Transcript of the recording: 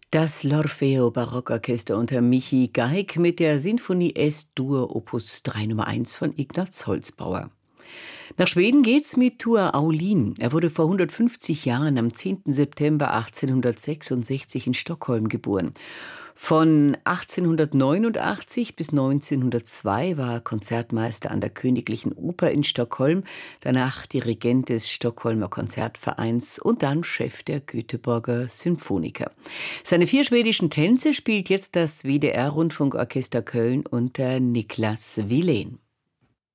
Das L'Orfeo Barockorchester unter Michi Geig mit der Sinfonie S-Dur Opus 3 Nummer 1 von Ignaz Holzbauer. Nach Schweden geht's mit Tua Aulin. Er wurde vor 150 Jahren am 10. September 1866 in Stockholm geboren. Von 1889 bis 1902 war er Konzertmeister an der Königlichen Oper in Stockholm, danach Dirigent des Stockholmer Konzertvereins und dann Chef der Göteborger Symphoniker. Seine 4 schwedischen Tänze spielt jetzt das WDR-Rundfunkorchester Köln unter Niklas Wilén.